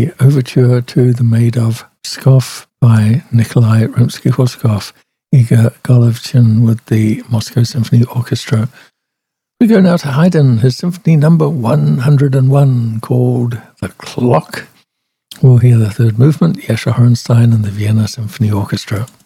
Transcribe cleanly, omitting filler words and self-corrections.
the overture to The Maid of Pskov by Nikolai Rimsky-Korsakov, Igor Golovchin with the Moscow Symphony Orchestra. We go now to Haydn, his Symphony Number 101, called The Clock. We'll hear the third movement, Yasha Horenstein and the Vienna Symphony Orchestra.